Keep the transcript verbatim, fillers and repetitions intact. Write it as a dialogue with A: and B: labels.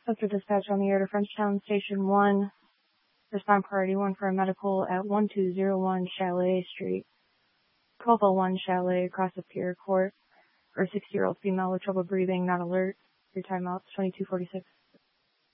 A: Central Dispatch on the air to Frenchtown Station one. Respond priority one for a medical at one two zero one Chalet Street, twelve oh one Chalet, across the Pier Court, for a sixty-year-old female with trouble breathing, not alert. Your timeout's twenty-two forty-six.